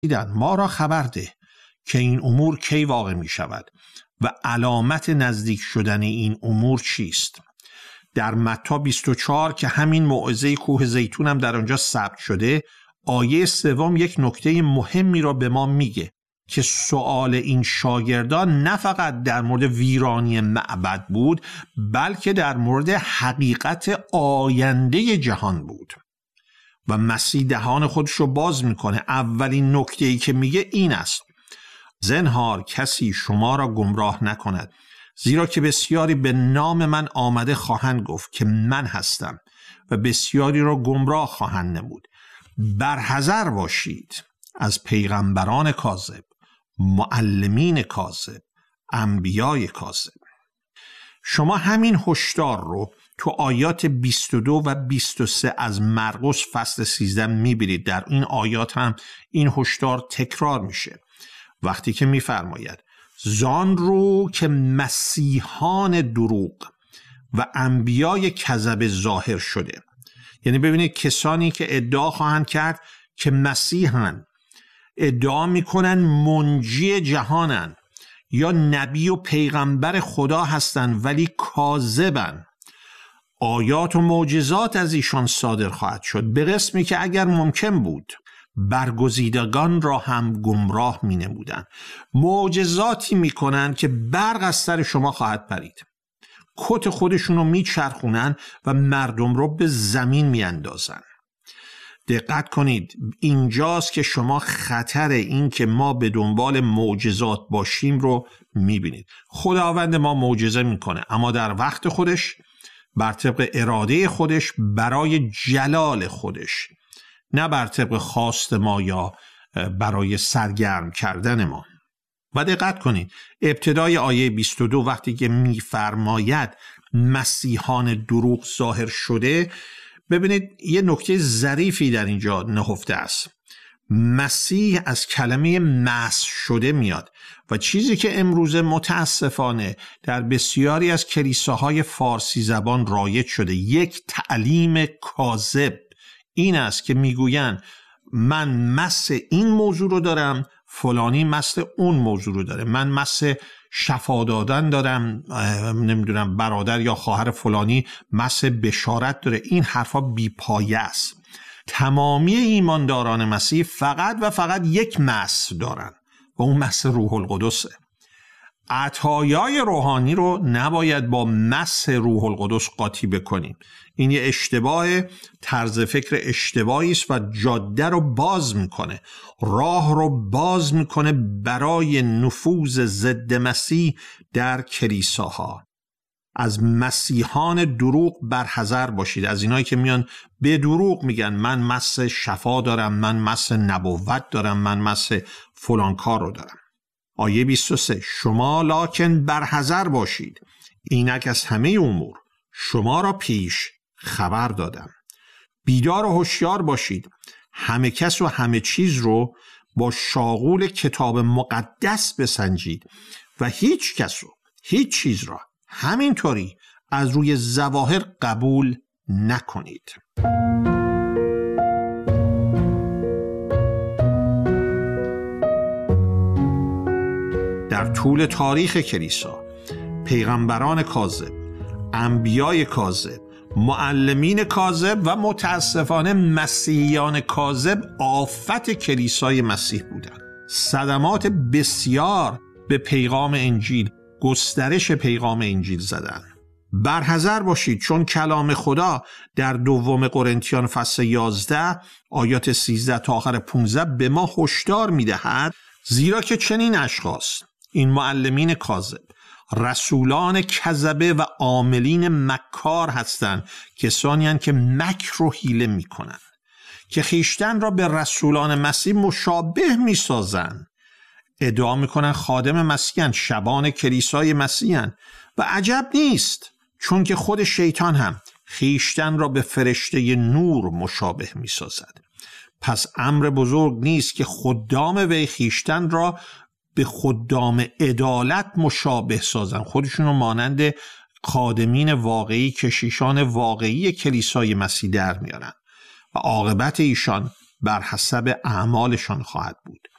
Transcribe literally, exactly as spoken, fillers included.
دیدن ما را خبر ده که این امور کی واقع می شود و علامت نزدیک شدن این امور چیست. در متی بیست و چهار که همین موعظه کوه زیتون هم در آنجا ثبت شده، آیه سوم یک نکته مهمی را به ما میگه که سؤال این شاگردان نه فقط در مورد ویرانی معبد بود، بلکه در مورد حقیقت آینده جهان بود. و مسیح دهان خودش رو باز میکنه. اولین نکته‌ای که میگه این است: زنهار کسی شما را گمراه نکند، زیرا که بسیاری به نام من آمده خواهند گفت که من هستم و بسیاری را گمراه خواهند نمود. برحذر باشید از پیغمبران کاذب، معلمین کاذب، انبیای کاذب. شما همین هشدار رو تو آیات بیست و دو و بیست و سه از مرقس فصل سیزده میبینید. در این آیات هم این هشدار تکرار میشه وقتی که میفرماید زان رو که مسیحان دروغ و انبیای کذب ظاهر شده. یعنی ببینید کسانی که ادعا خواهند کرد که مسیحن، ادعا میکنن منجی جهانن یا نبی و پیغمبر خدا هستن، ولی کاذبن. آیات و معجزات از ایشان صادر خواهد شد به قسمی که اگر ممکن بود برگزیدگان را هم گمراه می نمودن. معجزاتی می کنن که برق از سر شما خواهد پرید. کت خودشون رو می چرخونن و مردم رو به زمین می اندازن. دقت کنید، اینجاست که شما خطر این که ما به دنبال معجزات باشیم رو می بینید. خداوند ما معجزه می کنه، اما در وقت خودش، بر طبق اراده خودش، برای جلال خودش، نه بر طبق خواست ما یا برای سرگرم کردن ما. و دقت کنید ابتدای آیه بیست و دو وقتی که می‌فرماید مسیحان دروغ ظاهر شده، ببینید یه نکته ظریفی در اینجا نهفته است. مسیح از کلمه مسح شده میاد و چیزی که امروز متاسفانه در بسیاری از کلیساهای فارسی زبان رایج شده، یک تعلیم کاذب این است که میگویند من مس این موضوع رو دارم، فلانی مس اون موضوع رو داره، من مس شفا دادن دارم، نمیدونم برادر یا خواهر فلانی مس بشارت داره. این حرفا بی‌پایه است. تمامی ایمانداران مسیح فقط و فقط یک مس دارن و اون مس روح القدسه. عطایای روحانی رو نباید با مس روح القدس قاطی بکنیم. این یه اشتباه، طرز فکر اشتباهی است و جاده رو باز میکنه، راه رو باز میکنه برای نفوذ ضد مسیح در کلیساها. از مسیحان دروغ برحذر باشید، از اینایی که میان به دروغ میگن من مس شفا دارم، من مس نبوت دارم، من مس فلان کار رو دارم. آیه بیست و سه شما لکن برحذر باشید، اینک از همه امور شما را پیش خبر دادم. بیدار و هوشیار باشید، همه کس و همه چیز رو با شاغول کتاب مقدس بسنجید و هیچ کس و هیچ چیز را همینطوری از روی ظواهر قبول نکنید. در طول تاریخ کلیسا پیغمبران کاذب، انبیای کاذب، معلمین کاذب و متاسفانه مسیحیان کاذب آفت کلیسای مسیح بودند. صدمات بسیار به پیغام انجیل، گسترش پیغام انجیل زدن. برحذر باشید چون کلام خدا در دوم قرنتیان فصل یازده آیات سیزده تا آخر پانزده به ما هشدار می‌دهد زیرا که چنین اشخاص، این معلمین کاذب، رسولان کذبه و عاملین مکار هستند، کسانی هستند که مکر و حیله می‌کنند، که خیشتن را به رسولان مسیح مشابه می‌سازند. ادعا میکنن خادم مسیحن، شبان کلیسای مسیحن و عجب نیست، چون که خود شیطان هم خیشتن را به فرشته نور مشابه میسازد. پس امر بزرگ نیست که خدام وی خیشتن را به خدام عدالت مشابه سازن، خودشون رو مانند خادمین واقعی، کشیشان واقعی کلیسای مسیح در میارن و عاقبت ایشان بر حسب اعمالشان خواهد بود.